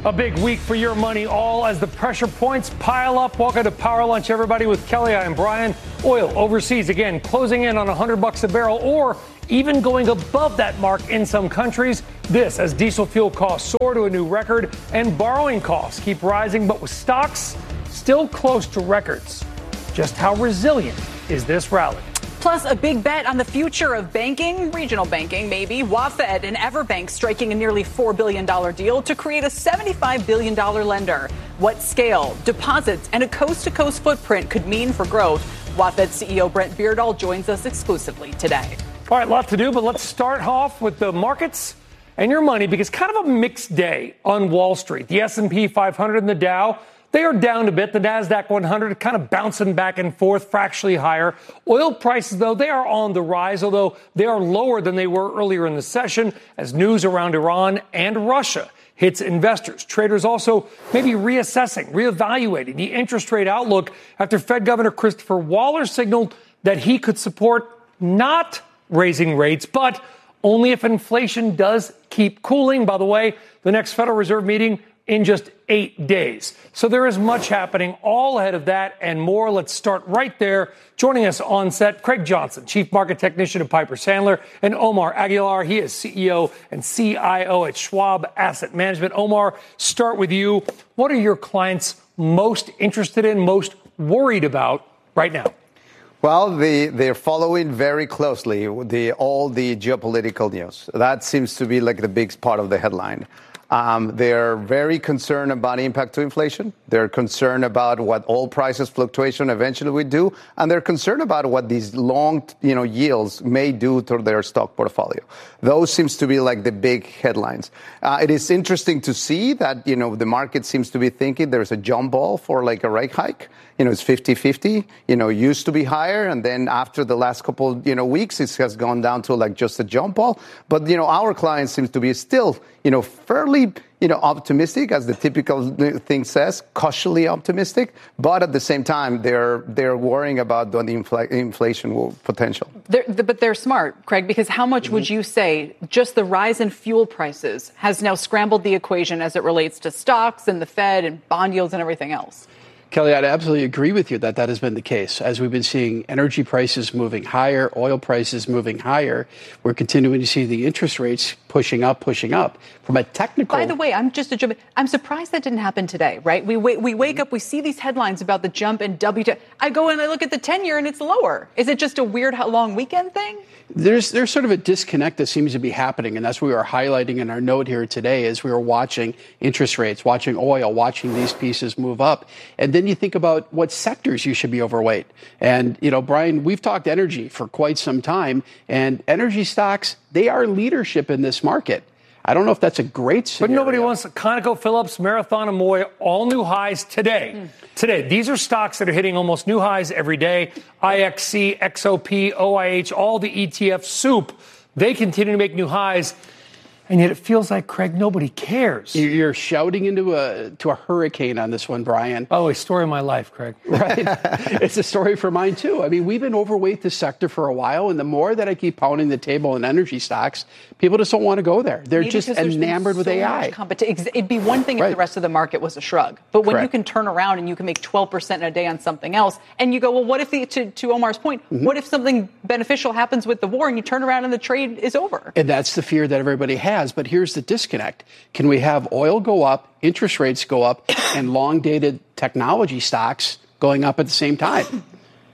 A big week for your money, all as the pressure points pile up. Welcome to Power Lunch, everybody, with Kelly. I am Brian. Oil overseas again, closing in on $100 a barrel, or even going above that mark in some countries. This as diesel fuel costs soar to a new record and borrowing costs keep rising, but with stocks still close to records. Just how resilient is this rally? Plus, a big bet on the future of banking, regional banking, maybe. WaFd and Everbank striking a nearly $4 billion deal to create a $75 billion lender. What scale, deposits, and a coast-to-coast footprint could mean for growth. WaFd CEO Brent Beardall joins us exclusively today. All right, a lot to do, but let's start off with the markets and your money, because kind of a mixed day on Wall Street. The S&P 500 and the Dow, they are down a bit. The NASDAQ 100 kind of bouncing back and forth, fractionally higher. Oil prices, though, they are on the rise, although they are lower than they were earlier in the session as news around Iran and Russia hits investors. Traders also maybe reevaluating the interest rate outlook after Fed Governor Christopher Waller signaled that he could support not raising rates, but only if inflation does keep cooling. By the way, the next Federal Reserve meeting in just 8 days. So there is much happening, all ahead of that and more. Let's start right there. Joining us on set, Craig Johnson, Chief Market Technician at Piper Sandler, and Omar Aguilar. He is CEO and CIO at Schwab Asset Management. Omar, start with you. What are your clients most interested in, most worried about right now? Well, they're following very closely all the geopolitical news. That seems to be like the big part of the headline. They're very concerned about the impact to inflation. They're concerned about what oil prices fluctuation eventually would do. And they're concerned about what these long, yields may do to their stock portfolio. Those seems to be like the big headlines. It is interesting to see that, the market seems to be thinking there's a jump ball for like a rate hike. It's 50-50, used to be higher. And then after the last couple, weeks, it has gone down to like just a jump ball. But, our clients seems to be still, fairly, optimistic, as the typical thing says, cautiously optimistic. But at the same time, they're worrying about the inflation potential. But they're smart, Craig, because how much would you say just the rise in fuel prices has now scrambled the equation as it relates to stocks and the Fed and bond yields and everything else? Kelly, I'd absolutely agree with you that has been the case. As we've been seeing energy prices moving higher, oil prices moving higher, we're continuing to see the interest rates pushing up. From a technical... By the way, I'm surprised that didn't happen today, right? We wake up, we see these headlines about the jump in WTI. I go and I look at the 10-year and it's lower. Is it just a weird long weekend thing? There's sort of a disconnect that seems to be happening, and that's what we are highlighting in our note here today as we were watching interest rates, watching oil, watching these pieces move up. And then you think about what sectors you should be overweight. And, Brian, we've talked energy for quite some time, and energy stocks, they are leadership in this market. I don't know if that's a great scenario. But nobody wants ConocoPhillips, Marathon, and Moy, all new highs today. Today, these are stocks that are hitting almost new highs every day. IXC, XOP, OIH, all the ETF soup, they continue to make new highs. And yet it feels like, Craig, nobody cares. You're shouting into a hurricane on this one, Brian. Oh, a story of my life, Craig. Right. It's a story for mine, too. I mean, we've been overweight this sector for a while, and the more that I keep pounding the table in energy stocks, people just don't want to go there. They're just enamored with AI. It'd be one thing if the rest of the market was a shrug. But when you can turn around and you can make 12% in a day on something else, and you go, well, what if, to Omar's point, what if something beneficial happens with the war and you turn around and the trade is over? And that's the fear that everybody has. But here's the disconnect. Can we have oil go up, interest rates go up, and long-dated technology stocks going up at the same time?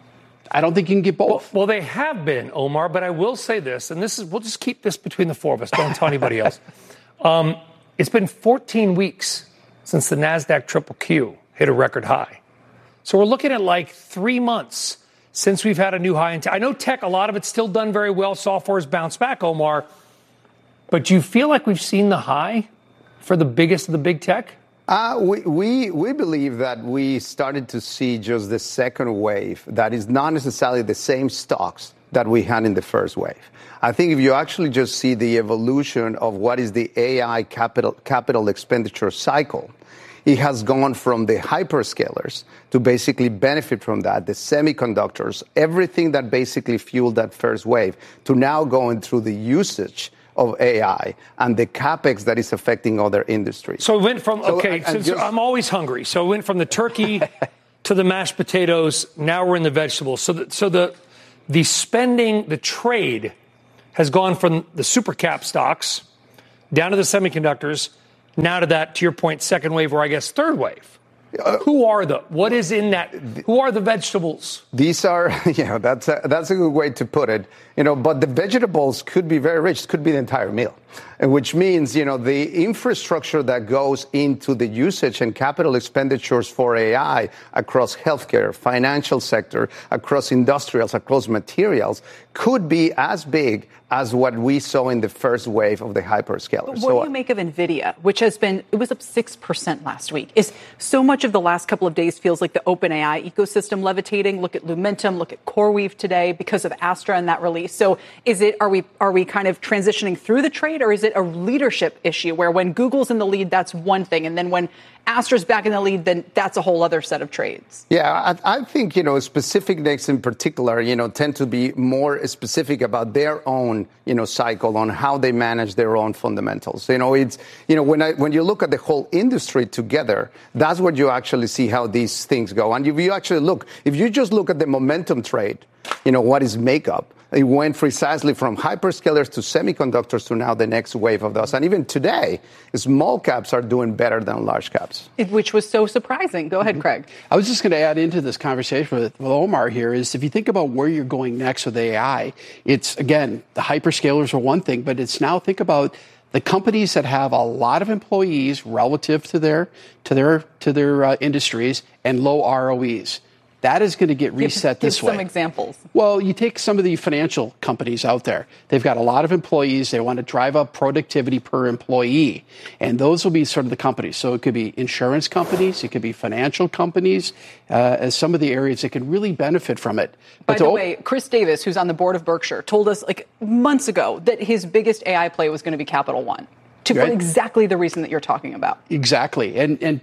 I don't think you can get both. Well, they have been, Omar, but I will say this, and we'll just keep this between the four of us. Don't tell anybody else. It's been 14 weeks since the NASDAQ QQQ hit a record high. So we're looking at like 3 months since we've had a new high. I know tech, a lot of it's still done very well. Software's bounced back, Omar. But do you feel like we've seen the high for the biggest of the big tech? We believe that we started to see just the second wave that is not necessarily the same stocks that we had in the first wave. I think if you actually just see the evolution of what is the AI capital expenditure cycle, it has gone from the hyperscalers to basically benefit from that, the semiconductors, everything that basically fueled that first wave, to now going through the usage of AI and the capex that is affecting other industries. So we went from, I'm always hungry. So we went from the turkey to the mashed potatoes. Now we're in the vegetables. So the spending, the trade has gone from the super cap stocks down to the semiconductors, now to that, to your point, second wave, or I guess third wave. What is in that? Who are the vegetables? These are, that's a good way to put it. But the vegetables could be very rich. It could be the entire meal, which means, the infrastructure that goes into the usage and capital expenditures for AI across healthcare, financial sector, across industrials, across materials could be as big as what we saw in the first wave of the hyperscalers. What do you make of NVIDIA, which it was up 6% last week? Is so much of the last couple of days feels like the OpenAI ecosystem levitating. Look at Lumentum, look at CoreWeave today because of Astra and that release. So are we kind of transitioning through the trade, or is it a leadership issue where when Google's in the lead, that's one thing, and then when Astra's back in the lead, then that's a whole other set of trades? Yeah, I think, specific names in particular, tend to be more specific about their own, cycle on how they manage their own fundamentals. It's, when you look at the whole industry together, that's what you actually see how these things go. And if you just look at the momentum trade, what is makeup? It went precisely from hyperscalers to semiconductors to now the next wave of those. And even today, small caps are doing better than large caps. Which was so surprising. Go ahead, Craig. I was just going to add into this conversation with Omar here is if you think about where you're going next with AI, it's, again, the hyperscalers are one thing, but it's now think about the companies that have a lot of employees relative to their industries and low ROEs. That is going to get reset this way. Give some examples. Well, you take some of the financial companies out there. They've got a lot of employees. They want to drive up productivity per employee. And those will be sort of the companies. So it could be insurance companies. It could be financial companies as some of the areas that could really benefit from it. By the way, Chris Davis, who's on the board of Berkshire, told us months ago that his biggest AI play was going to be Capital One. For exactly the reason that you're talking about. Exactly. And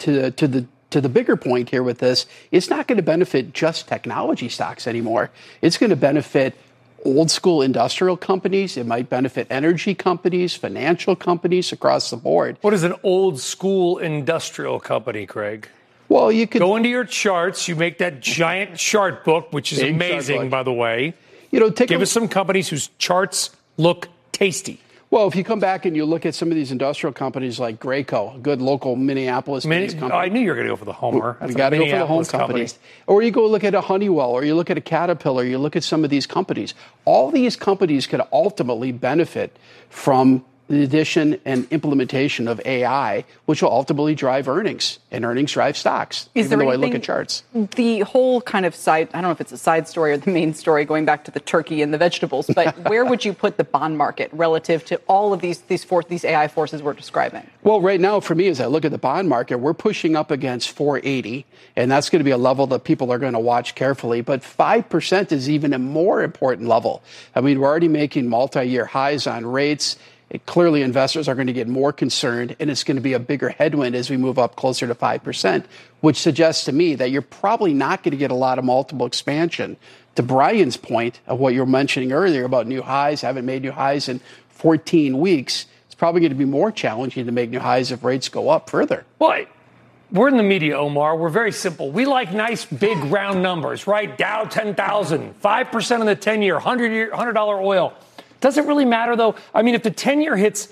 to the bigger point here with this, it's not going to benefit just technology stocks anymore. It's going to benefit old school industrial companies. It might benefit energy companies, financial companies across the board. What is an old school industrial company, Craig? Well, you could go into your charts. You make that giant chart book, which is amazing, by the way. Give us some companies whose charts look tasty. Well, if you come back and you look at some of these industrial companies like Graco, a good local Minneapolis-based company. I knew you were going to go for the homer. We got to go for the home companies. Or you go look at a Honeywell, or you look at a Caterpillar, you look at some of these companies. All these companies could ultimately benefit from the addition and implementation of AI, which will ultimately drive earnings, and earnings drive stocks, even though I look at charts. The whole kind of side, I don't know if it's a side story or the main story, going back to the turkey and the vegetables, but where would you put the bond market relative to all of these AI forces we're describing? Well, right now, for me, as I look at the bond market, we're pushing up against 480, and that's going to be a level that people are going to watch carefully. But 5% is even a more important level. I mean, we're already making multi-year highs on rates. Clearly, investors are going to get more concerned, and it's going to be a bigger headwind as we move up closer to 5%, which suggests to me that you're probably not going to get a lot of multiple expansion. To Brian's point of what you were mentioning earlier about new highs, haven't made new highs in 14 weeks, it's probably going to be more challenging to make new highs if rates go up further. Well, we're in the media, Omar. We're very simple. We like nice, big, round numbers, right? Dow 10,000, 5% on the 10-year, $100 oil. Does it really matter, though? I mean, if the 10-year hits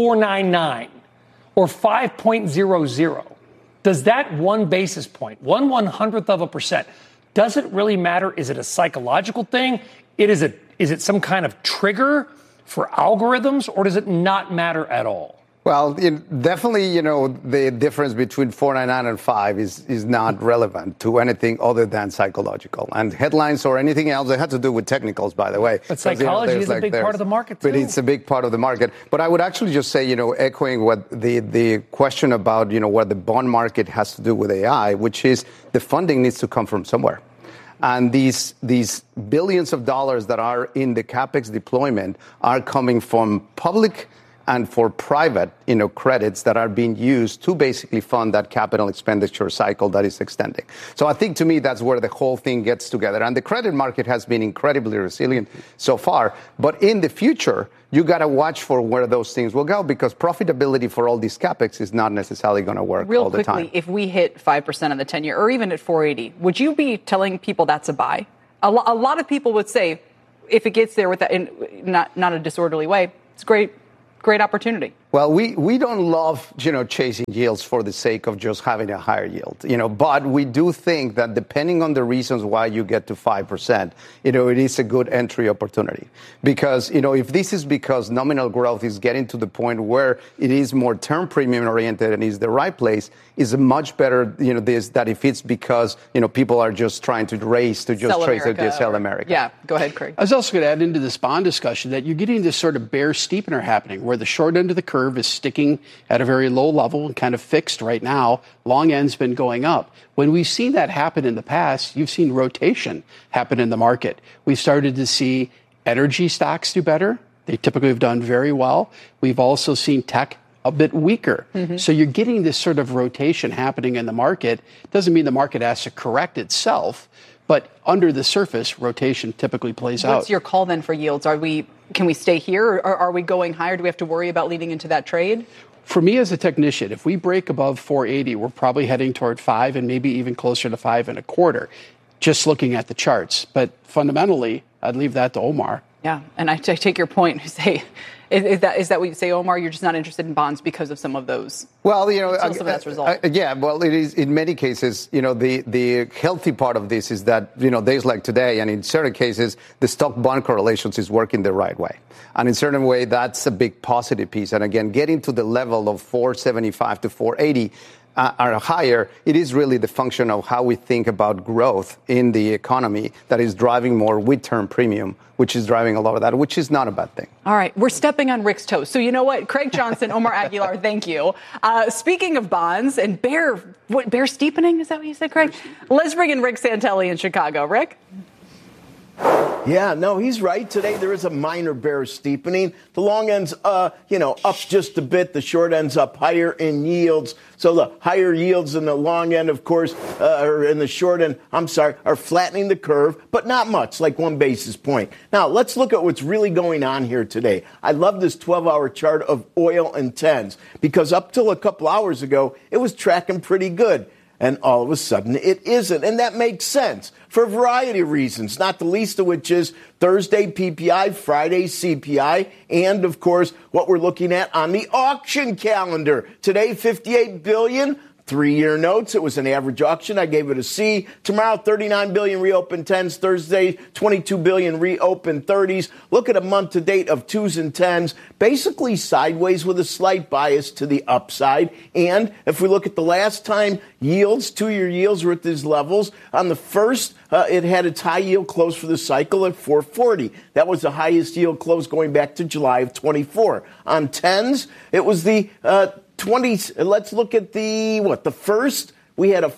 4.99 or 5.00, does that 1 basis point, 1/100th of a percent, does it really matter? Is it a psychological thing? Is it some kind of trigger for algorithms, or does it not matter at all? Well, definitely, the difference between 4.99 and 5 is not relevant to anything other than psychological. And headlines or anything else that had to do with technicals, by the way. But psychology is a big part of the market, too. But it's a big part of the market. But I would actually just say, echoing what the question about, what the bond market has to do with AI, which is the funding needs to come from somewhere. And these billions of dollars that are in the CapEx deployment are coming from public and for private, credits that are being used to basically fund that capital expenditure cycle that is extending. So I think to me that's where the whole thing gets together. And the credit market has been incredibly resilient so far. But in the future, you got to watch for where those things will go, because profitability for all these capex is not necessarily going to work all the time. Real quickly, if we hit 5% on the 10-year or even at 480, would you be telling people that's a buy? A lot of people would say, if it gets there with that, in not a disorderly way, it's great opportunity. Well, we don't love, chasing yields for the sake of just having a higher yield, but we do think that depending on the reasons why you get to 5%, it is a good entry opportunity. Because, if this is because nominal growth is getting to the point where it is more term premium oriented and is the right place, is much better, that if it's because, people are just trying to race to just sell America. Yeah, go ahead, Craig. I was also going to add into this bond discussion that you're getting this sort of bear steepener happening where the short end of the curve is sticking at a very low level and kind of fixed right now. Long end's been going up. When we've seen that happen in the past, you've seen rotation happen in the market. We've started to see energy stocks do better. They typically have done very well. We've also seen tech a bit weaker. Mm-hmm. So you're getting this sort of rotation happening in the market. Doesn't mean the market has to correct itself, but under the surface, rotation typically plays out. What's your call then for yields? Can we stay here, or are we going higher? Do we have to worry about leading into that trade? For me as a technician, if we break above 480, we're probably heading toward 5 and maybe even closer to 5.25, just looking at the charts. But fundamentally, I'd leave that to Omar. Yeah, and I take your point. Say, is that what you say, Omar? You're just not interested in bonds because of some of those. Well, some of that's resolved. Yeah, well, it is in many cases. The healthy part of this is that days like today, and in certain cases, the stock bond correlations is working the right way, and in certain way, that's a big positive piece. And again, getting to the level of 475 to 480. Are higher, it is really the function of how we think about growth in the economy that is driving more with term premium, which is driving a lot of that, which is not a bad thing. All right. We're stepping on Rick's toes. So you know what? Craig Johnson, Omar Aguilar, thank you. Speaking of bonds and bear steepening, is that what you said, Craig? Let's bring in Rick Santelli in Chicago. Rick? Yeah, no, he's right. Today there is a minor bear steepening. The long end's, up just a bit. The short end's up higher in yields. So the higher yields in the long end, of course, or in the short end, are flattening the curve, but not much, like 1 basis point. Now, let's look at what's really going on here today. I love this 12-hour chart of oil and tens, because up till a couple hours ago, it was tracking pretty good. And all of a sudden, it isn't. And that makes sense for a variety of reasons, not the least of which is Thursday PPI, Friday CPI, and, of course, what we're looking at on the auction calendar. Today, $58 billion. 3-year notes. It was an average auction. I gave it a C. Tomorrow, $39 billion reopen 10s. Thursday, $22 billion reopen 30s. Look at a month to date of 2s and 10s, basically sideways with a slight bias to the upside. And if we look at the last time yields, 2-year yields were at these levels, on the first, it had its high yield close for the cycle at 440. That was the highest yield close going back to July of 24. On 10s, it was the 20s. Let's look at the first. We had a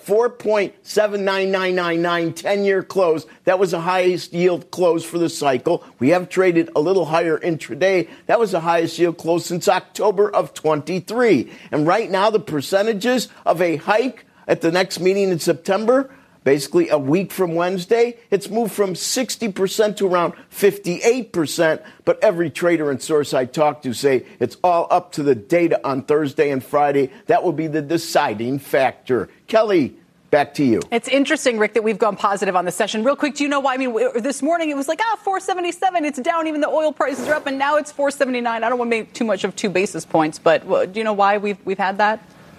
4.79999 10-year close. That was the highest yield close for the cycle. We have traded a little higher intraday. That was the highest yield close since October of 23. And right now, the percentages of a hike at the next meeting in September, basically a week from Wednesday, it's moved from 60% to around 58%. But every trader and source I talk to say it's all up to the data on Thursday and Friday. That will be the deciding factor. Kelly, back to you. It's interesting, Rick, that we've gone positive on the session. Real quick, do you know why? I mean, this morning it was like, 477. It's down. Even the oil prices are up, and now it's 479. I don't want to make too much of 2 basis points, but do you know why we've had that?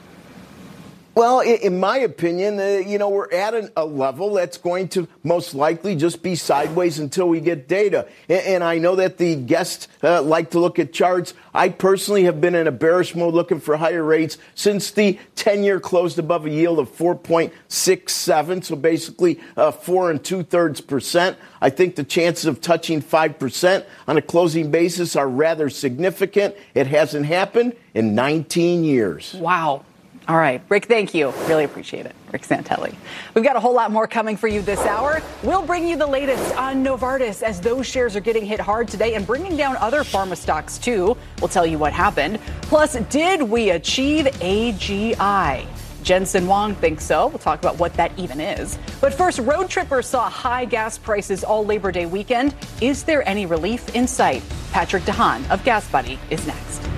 Well, in my opinion, we're at a level that's going to most likely just be sideways until we get data. And I know that the guests like to look at charts. I personally have been in a bearish mode looking for higher rates since the 10-year closed above a yield of 4.67, so basically 4 2/3%. I think the chances of touching 5% on a closing basis are rather significant. It hasn't happened in 19 years. Wow. All right, Rick, thank you. Really appreciate it. Rick Santelli. We've got a whole lot more coming for you this hour. We'll bring you the latest on Novartis as those shares are getting hit hard today and bringing down other pharma stocks, too. We'll tell you what happened. Plus, did we achieve AGI? Jensen Huang thinks so. We'll talk about what that even is. But first, road trippers saw high gas prices all Labor Day weekend. Is there any relief in sight? Patrick DeHaan of Gas Buddy is next.